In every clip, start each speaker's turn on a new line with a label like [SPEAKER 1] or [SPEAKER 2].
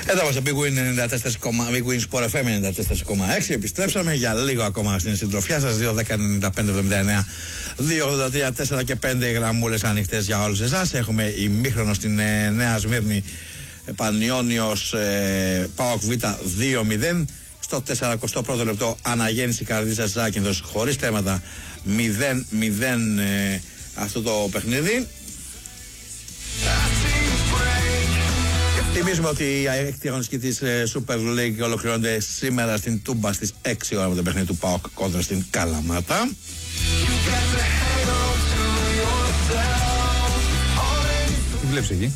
[SPEAKER 1] Εδώ είμαστε, Big Win Sport FM 94,6. Επιστρέψαμε για λίγο ακόμα στην συντροφιά σας. 2-10-95-79 2-83-4 και 5 γραμμούλες ανοιχτές για όλους εσάς. Έχουμε ημίχρονο στην Νέα Σμύρνη, Πανιόνιος ΠΑΟΚ Β 2-0. Στο 41ο λεπτό Αναγέννηση Καρδίτσας Ζάκυνθος χωρίς θέματα 0-0 αυτό το παιχνίδι. Θυμίζουμε ότι η έκτη αγωνιστική της Super League ολοκληρώνεται σήμερα στην Τούμπα στις 6 ώρα με το παιχνίδι του ΠΑΟΚ κόντρα στην Καλαμάτα.
[SPEAKER 2] Τι βλέπεις εκεί?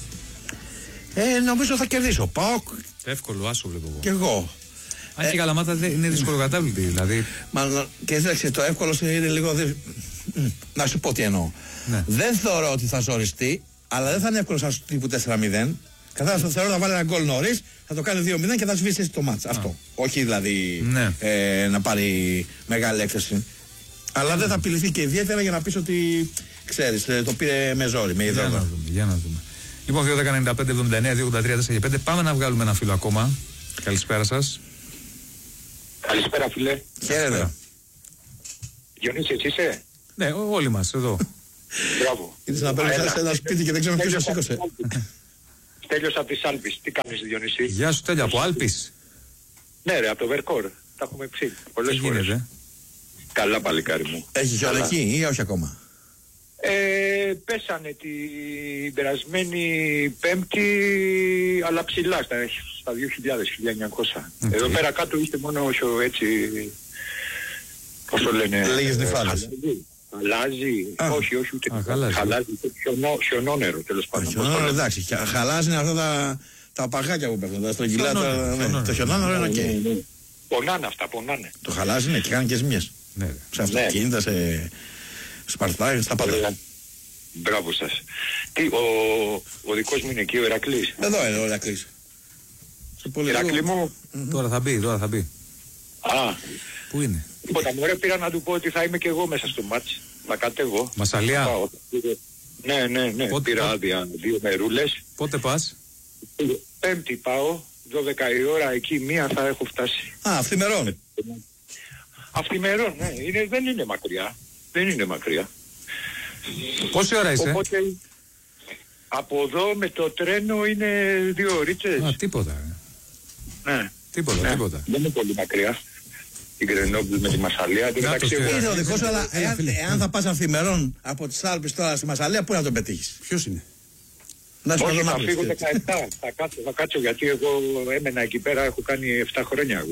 [SPEAKER 1] Νομίζω θα κερδίσω. ΠΑΟΚ.
[SPEAKER 2] Εύκολο, άσο βλέπω εγώ.
[SPEAKER 1] Κι εγώ.
[SPEAKER 2] Αν και η Καλαμάτα είναι δυσκολοκατάβλητη, δηλαδή.
[SPEAKER 1] Μα και το εύκολο είναι λίγο. Να σου πω τι εννοώ.
[SPEAKER 2] Ναι.
[SPEAKER 1] Δεν θεωρώ ότι θα ζοριστεί, αλλά δεν θα είναι εύκολο σαν τύπου 4-0. Καθώς θεωρώ να βάλει ένα γκολ νωρίς, θα το κάνει 2-0 και θα σβήσει το μάτς. Αυτό. Όχι δηλαδή να πάρει μεγάλη έκθεση. Αλλά δεν θα απειληθεί και ιδιαίτερα για να πεις ότι ξέρεις, το πήρε με ζόρι, με ιδέα.
[SPEAKER 2] Για να δούμε. Λοιπόν, 2-10-95-79-2-83-4-5. Πάμε να βγάλουμε ένα φίλο ακόμα. Καλησπέρα σας.
[SPEAKER 3] Καλησπέρα, φίλε.
[SPEAKER 1] Χαίρετε.
[SPEAKER 3] Διονύση, εσύ είσαι?
[SPEAKER 2] Ναι, όλοι μας εδώ.
[SPEAKER 3] Μπράβο.
[SPEAKER 1] Ήρθες να παίρνεις σε ένα σπίτι και δεν ξέρω ποιος το σήκωσε.
[SPEAKER 3] Στέλιος από τις Άλπεις. Τι κάνεις, Διονύση?
[SPEAKER 2] Γεια σου, Στέλιο, από Άλπης.
[SPEAKER 3] Ναι, ρε, από το Βερκόρ. Τα έχουμε ψήσει πολλές φορές.
[SPEAKER 2] Γίνεται?
[SPEAKER 3] Καλά, παλικάρι μου.
[SPEAKER 1] Έχει χιόνι εκεί ή όχι ακόμα?
[SPEAKER 3] Πέσανε την περασμένη Πέμπτη, αλλά ψηλά στα 2.000-1.900. Εδώ πέρα κάτω είστε μόνο όσο έτσι, πώς το λένε,
[SPEAKER 1] λίγες νυφάδες.
[SPEAKER 3] Χαλάζει, όχι ούτε χαλάζει, χιονόνερο τέλος πάντων.
[SPEAKER 1] Χιονόνερο, εντάξει, χαλάζει είναι αυτά τα παγάκια που πέφτουν, τα στρογγυλά, το χιονόνερο είναι οκ.
[SPEAKER 3] Πονάνε αυτά, πονάνε.
[SPEAKER 1] Το χαλάζει είναι και κάνει και ζημιές. Σε αυτοκίνητα, σε Σπαρτά, στα πάντα.
[SPEAKER 3] Μπράβο σας. Τι, ο δικός μου είναι εκεί, ο Ηρακλής.
[SPEAKER 1] Εδώ είναι ο Ηρακλής.
[SPEAKER 3] Ηρακλή μου.
[SPEAKER 2] Τώρα θα μπει.
[SPEAKER 3] Α.
[SPEAKER 2] Πού είναι?
[SPEAKER 3] Τίποτα, μωρέ, πήρα να του πω ότι θα είμαι και εγώ μέσα στο μάτς. Να κατέβω.
[SPEAKER 2] Μασσαλία.
[SPEAKER 3] Ναι. Πήρα άδεια 2 μερούλες.
[SPEAKER 2] Πότε πας?
[SPEAKER 3] Πέμπτη πάω, 12 η ώρα, εκεί 1 θα έχω φτάσει.
[SPEAKER 1] Αυθημερών.
[SPEAKER 3] Αυθημερών, ναι. Δεν είναι μακριά. Δεν είναι μακριά.
[SPEAKER 2] Πόση ώρα είσαι?
[SPEAKER 3] Οπότε από εδώ με το τρένο είναι 2 ωρίτσες.
[SPEAKER 2] Α, τίποτα.
[SPEAKER 3] Ναι.
[SPEAKER 2] Τίποτα.
[SPEAKER 3] Δεν είναι πολύ μακριά. Η Γκρενόμπλη με τη Μασσαλία.
[SPEAKER 1] Είναι ο δικός σου, αλλά εάν θα πας αυθημερών από τις Άλπεις τώρα στη Μασσαλία, πού να τον πετύχεις?
[SPEAKER 2] Ποιος είναι?
[SPEAKER 3] Όχι, θα φύγω 17. Θα κάτσω γιατί εγώ έμενα εκεί πέρα, έχω κάνει 7 χρόνια.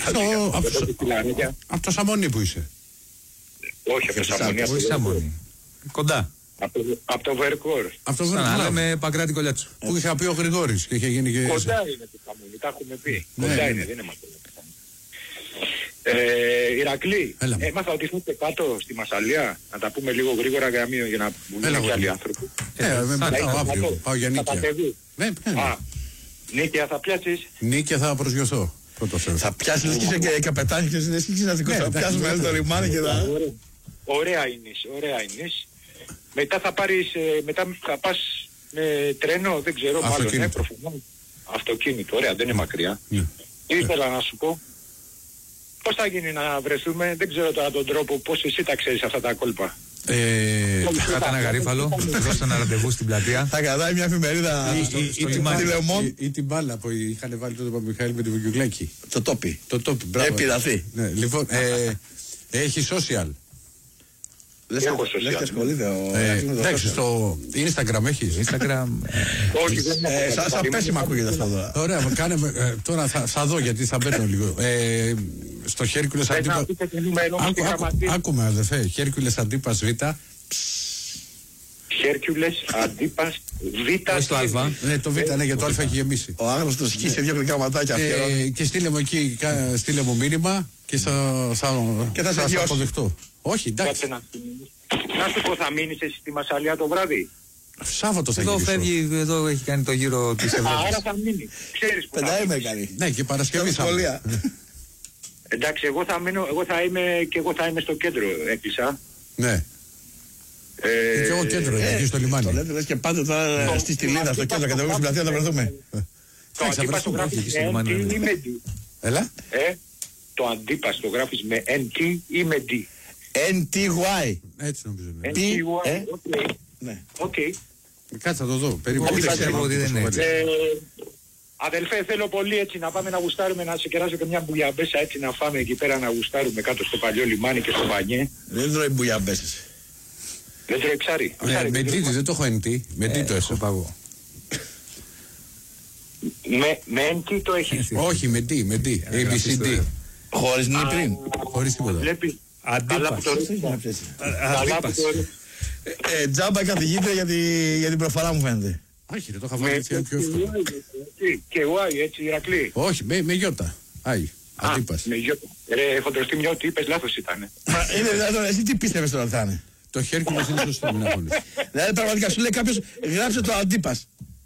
[SPEAKER 4] Από το Σαμονί που είσαι?
[SPEAKER 3] Όχι, από το
[SPEAKER 2] Σαμονί. Κοντά.
[SPEAKER 3] Από το Βερκόρ.
[SPEAKER 4] Αυτό δεν είναι
[SPEAKER 2] με Παγκράτη Κολιάτσου.
[SPEAKER 4] Που είχε πει ο Γρηγόρης και είχε γίνει και...
[SPEAKER 3] Κοντά είναι το Σαμονί, τα έχουμε πει. Κοντά είναι, δεν είναι μακριά. Ηρακλή, έμαθα ότι είστε κάτω στη Μασσαλία. Να τα πούμε λίγο γρήγορα για να βγουν και άλλοι άνθρωποι.
[SPEAKER 4] Αύριο πάω για Νίκαια.
[SPEAKER 3] Νίκαια θα πιάσεις?
[SPEAKER 4] Νίκαια θα προσγειωθώ.
[SPEAKER 1] Θα πιάσεις και καπετάνι και δεν θα πιάσουμε το λιμάνι και θα...
[SPEAKER 3] Ωραία είναι. Μετά θα πας με τρένο, δεν ξέρω, μάλλον προφανώς. Αυτοκίνητο, ωραία, δεν είναι μακριά. Ήθελα να σου πω πώς θα γίνει να βρεθούμε, δεν ξέρω τώρα τον τρόπο, πώς εσύ τα ξέρεις αυτά τα κόλπα.
[SPEAKER 2] Κάτα ένα γαρίφαλο, δώστε ένα ραντεβού στην πλατεία.
[SPEAKER 1] Θα κρατάει μια εφημερίδα
[SPEAKER 2] στο λιμάνι.
[SPEAKER 4] Ή την μπάλα που είχαν βάλει τότε ο Παπαμιχαήλ με τη Βουγιουκλάκη.
[SPEAKER 1] Το τόπι.
[SPEAKER 4] Μπράβο.
[SPEAKER 1] Επιδαθεί.
[SPEAKER 4] Λοιπόν, έχει social.
[SPEAKER 1] Λες και ασχολείται ο...
[SPEAKER 4] Εντάξει, στο Instagram έχεις?
[SPEAKER 2] Instagram...
[SPEAKER 3] Όχι, δεν έχω.
[SPEAKER 1] Σαν πέσιμα ακούγεται αυτό τώρα.
[SPEAKER 4] Ωραία, τώρα θα δω γιατί θα μπαίνω λίγο. Στο Χέρκουλες Αντίπας... Άκουμε αδερφέ, Χέρκουλες Αντίπας Β.
[SPEAKER 3] Χέρκουλες Αντίπας Β.
[SPEAKER 2] Όχι το Α.
[SPEAKER 4] Ναι, το Β, ναι, για το Α έχει γεμίσει.
[SPEAKER 1] Ο άγνωστος σκίσε 2 γλυκά ματάκια.
[SPEAKER 4] Και στείλε μου εκεί, στείλε μου μήνυμα και θα σε αποδεχτώ. Όχι, εντάξει.
[SPEAKER 3] Να σου πω, θα μείνεις εσύ στη Μασσαλία το βράδυ?
[SPEAKER 4] Σάββατο θα
[SPEAKER 2] γυρίσω. Εδώ φεύγει, εδώ έχει κάνει το γύρο της Ευρώπης.
[SPEAKER 3] Άρα θα μείνει. Ξέρεις που θα
[SPEAKER 1] μείνει.
[SPEAKER 4] Ναι, και Παρασκευή θα μείνει.
[SPEAKER 3] Εντάξει, εγώ θα είμαι στο κέντρο, έκλεισα.
[SPEAKER 4] Ναι. Και εγώ κέντρο, εκεί στο λιμάνι.
[SPEAKER 1] Το λέτε, λες και πάτε τώρα στη Στυλίδα, στο κέντρο, κατεβούμε στην πλατεία να βρεθούμε.
[SPEAKER 3] Το αντίπας το γράφεις με NT ή με D?
[SPEAKER 4] Έλα.
[SPEAKER 3] Το αντίπας το γράφεις με NT ή με D?
[SPEAKER 1] NTY.
[SPEAKER 4] Έτσι νομίζω.
[SPEAKER 3] NTY. Οκ.
[SPEAKER 4] Κάτσε να το δω. Περίπου.
[SPEAKER 3] Αδελφέ, θέλω πολύ έτσι να πάμε να γουστάρουμε, να σε κεράσω και μια μπουλιαμπέσα έτσι να φάμε εκεί πέρα να γουστάρουμε κάτω στο παλιό λιμάνι και στο μπανιέ.
[SPEAKER 1] Δεν τρώει μπουλιαμπέσες.
[SPEAKER 3] Δεν τρώει ψάρι.
[SPEAKER 4] Με τι, δεν το έχω εντύ. Με τι το έχω.
[SPEAKER 2] Παγώ.
[SPEAKER 3] Με NT το έχεις?
[SPEAKER 4] Όχι, με τι, ABCD.
[SPEAKER 1] Χωρίς νη πριν.
[SPEAKER 4] Χωρίς τίποτα.
[SPEAKER 3] Βλέπει.
[SPEAKER 2] Αντίπας.
[SPEAKER 1] Τζάμπα καθηγήτρια για την προφορά μου φαίνεται.
[SPEAKER 4] Όχι, το είχα βάλει έτσι πιο εύκολα.
[SPEAKER 3] Και Y, έτσι, Ηρακλή.
[SPEAKER 4] Όχι, με γιώτα. Άι, αντίπας.
[SPEAKER 3] Με γιώτα. Ρε, χοντροστή μια ότι είπες λάθος ήτανε.
[SPEAKER 1] Είναι δυνατόν, εσύ τι πίστευες τώρα θα είναι?
[SPEAKER 4] Το Χέρκουλες είναι σωστό, μην αγχώνεις.
[SPEAKER 1] Δηλαδή πραγματικά σου λέει κάποιος γράψε το αντίπας.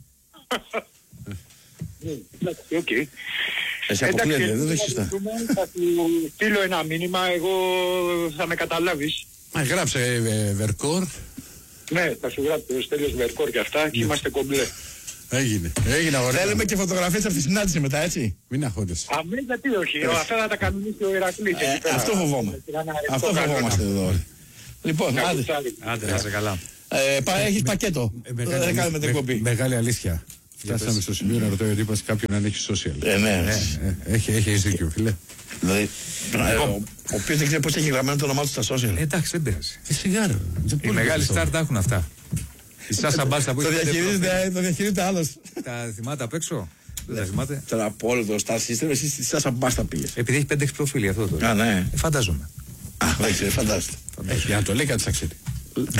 [SPEAKER 3] Οκ.
[SPEAKER 1] Εσύ αποκλείεται, δεν το έχεις σωστά.
[SPEAKER 3] Θα του στείλω ένα μήνυμα, εγώ θα με καταλάβεις.
[SPEAKER 4] Γράψε Βερκόρ.
[SPEAKER 3] Ναι, θα σου γράψω ο Στέλιος Βερκόρ και αυτά και είμαστε κομπλέ.
[SPEAKER 4] Έγινε ωραία.
[SPEAKER 1] Θέλουμε και φωτογραφίες από τη συνάντηση μετά, έτσι.
[SPEAKER 4] Μην αγχώνεσαι.
[SPEAKER 3] Γιατί όχι, αυτά θα τα κανονίσει ο Ηρακλής.
[SPEAKER 1] Αυτό φοβόμαι. Αυτό φοβόμαστε εδώ. Λοιπόν,
[SPEAKER 2] Άντε, να σε καλά.
[SPEAKER 1] Έχεις πακέτο. Δεν κάνουμε την εκπομπή.
[SPEAKER 4] Μεγάλη αλήθεια. Φτάσαμε στο σημείο να ρωτώ γιατί είπα κάποιον αν έχει social.
[SPEAKER 1] Ναι.
[SPEAKER 4] Έχει δίκιο, φίλε.
[SPEAKER 1] Δηλαδή, ο οποίος δεν ξέρει πώς έχει γραμμένο το όνομά του στα social.
[SPEAKER 2] Εντάξει, δεν πειράζει.
[SPEAKER 4] Σιγάρο.
[SPEAKER 2] Οι μεγάλοι στάρ τα έχουν αυτά. Η Σάσα Μπάστα που
[SPEAKER 1] το διαχειρίζεται άλλος.
[SPEAKER 2] Τα θυμάται απ' έξω. Δεν τα θυμάται.
[SPEAKER 1] Τώρα από όλο το Star System, εσύ στη Σάσα Μπάστα πήγες.
[SPEAKER 2] Επειδή έχει 5-6 προφίλ αυτό τώρα.
[SPEAKER 1] Α, ναι.
[SPEAKER 2] Φαντάζομαι.
[SPEAKER 1] Δεν ξέρει, φαντάζομαι.
[SPEAKER 4] Για να το λέει κάτι θα ξέρει.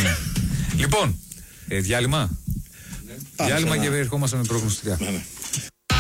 [SPEAKER 2] Λοιπόν, διάλειμμα. Διάλειμμα και ερχόμαστε με προγνωστικά.